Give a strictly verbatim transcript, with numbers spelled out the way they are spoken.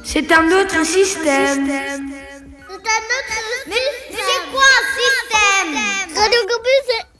C'est un autre système. C'est un autre système. Mais c'est quoi un système? Radio Campus, c'est